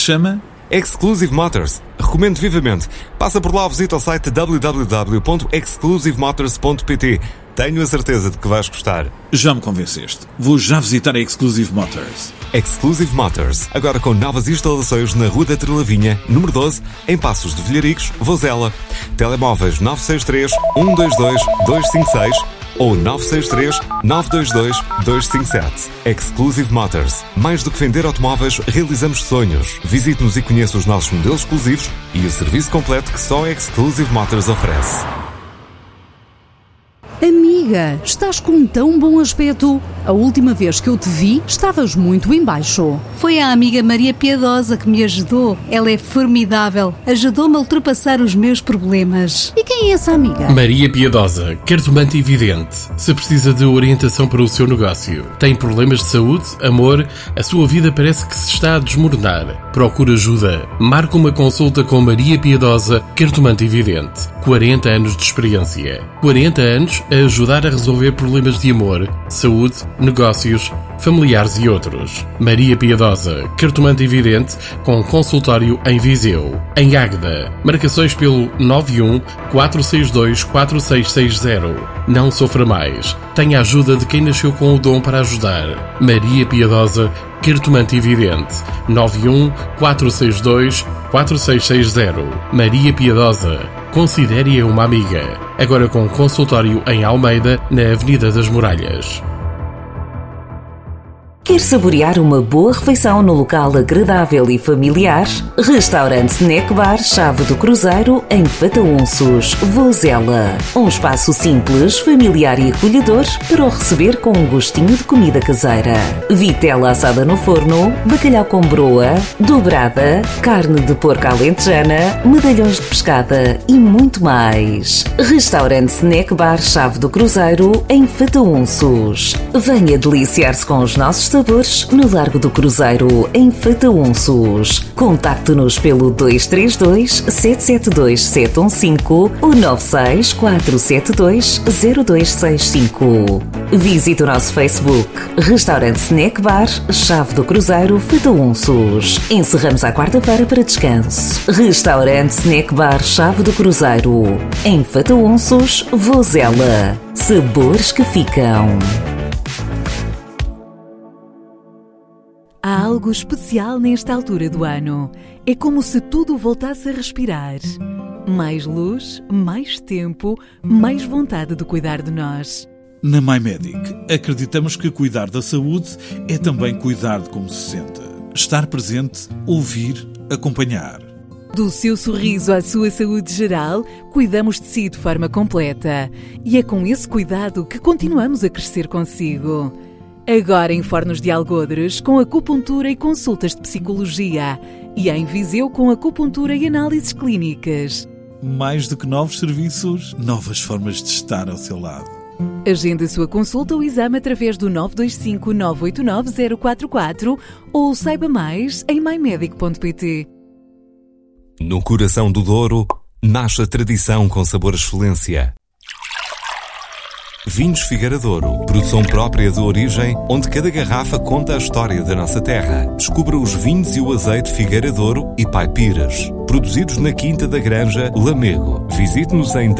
chama? Exclusive Motors. Recomendo vivamente. Passa por lá ou visita o site www.exclusivemotors.pt. Tenho a certeza de que vais gostar. Já me convenceste. Vou já visitar a Exclusive Motors. Exclusive Motors. Agora com novas instalações na Rua da Trelavinha, número 12, em Passos de Vilharicos, Vozela. Telemóveis 963 122 256 ou 963 922 257. Exclusive Motors. Mais do que vender automóveis, realizamos sonhos. Visite-nos e conheça os nossos modelos exclusivos e o serviço completo que só a Exclusive Motors oferece. Amiga, estás com tão bom aspecto. A última vez que eu te vi, estavas muito em baixo. Foi a amiga Maria Piedosa que me ajudou. Ela é formidável. Ajudou-me a ultrapassar os meus problemas. E quem é essa amiga? Maria Piedosa, cartomante e vidente. Se precisa de orientação para o seu negócio, tem problemas de saúde, amor, a sua vida parece que se está a desmoronar. Procura ajuda. Marque uma consulta com Maria Piedosa, cartomante e vidente. 40 anos de experiência. 40 anos a ajudar a resolver problemas de amor, saúde, negócios, familiares e outros. Maria Piedosa, cartomante e vidente, com consultório em Viseu. Em Águeda, marcações pelo 91 462 4660. Não sofra mais. Tenha a ajuda de quem nasceu com o dom para ajudar. Maria Piedosa, cartomante e vidente. 91 462 4660. Maria Piedosa. Considere-a uma amiga. Agora com consultório em Almeida, na Avenida das Muralhas. Quer saborear uma boa refeição no local agradável e familiar? Restaurante Snack Bar Chave do Cruzeiro, em Fataunços, Vozela. Um espaço simples, familiar e acolhedor para o receber com um gostinho de comida caseira. Vitela assada no forno, bacalhau com broa, dobrada, carne de porco alentejana, medalhões de pescada e muito mais. Restaurante Snack Bar Chave do Cruzeiro, em Fataunços. Venha deliciar-se com os nossos sabores no Largo do Cruzeiro, em Fataunços. Contacte-nos pelo 232 772 715 ou 96 472 0265. Visite o nosso Facebook, Restaurante Snack Bar Chave do Cruzeiro, Fataunços. Encerramos à quarta-feira para descanso. Restaurante Snack Bar Chave do Cruzeiro, em Fataunços, Vozela. Sabores que ficam. Há algo especial nesta altura do ano. É como se tudo voltasse a respirar. Mais luz, mais tempo, mais vontade de cuidar de nós. Na MyMedic, acreditamos que cuidar da saúde é também cuidar de como se sente. Estar presente, ouvir, acompanhar. Do seu sorriso à sua saúde geral, cuidamos de si de forma completa. E é com esse cuidado que continuamos a crescer consigo. Agora em Fornos de Algodres, com acupuntura e consultas de psicologia. E em Viseu, com acupuntura e análises clínicas. Mais do que novos serviços, novas formas de estar ao seu lado. Agende a sua consulta ou exame através do 925 989 044 ou saiba mais em mymedic.pt. No coração do Douro, nasce a tradição com sabor à excelência. Vinhos Figueira Douro, produção própria de origem, onde cada garrafa conta a história da nossa terra. Descubra os vinhos e o azeite Figueira Douro e Pai Pires, produzidos na Quinta da Granja, Lamego. Visite-nos em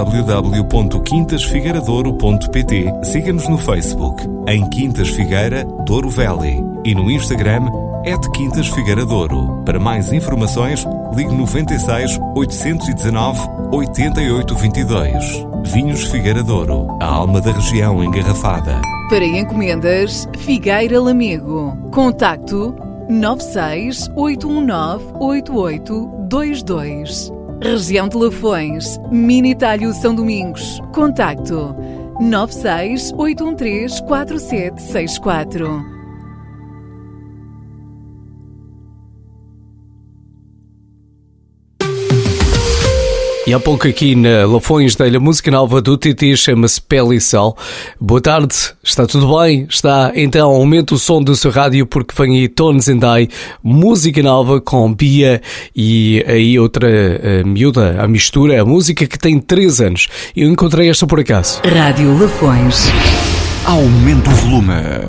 www.quintasfigueiradouro.pt. Siga-nos no Facebook, em Quintas Figueira Douro Valley, e no Instagram, @Quintas Figueira Douro. Para mais informações, ligue 96 819 8822. Vinhos Figueira Douro, a alma da região engarrafada. Para encomendas, Figueira Lamego. Contacto 96 819 8822. Região de Lafões, Mini Talho São Domingos. Contacto 96 813 4764. E há pouco aqui na Lafões da música nova do Titi, chama-se Pele e Sal. Boa tarde, está tudo bem? Está? Então aumente o som do seu rádio porque vem aí Tones and I, música nova com Bia e aí outra miúda, a mistura, a música que tem 3 anos. Eu encontrei esta por acaso. Rádio Lafões. Aumenta o volume.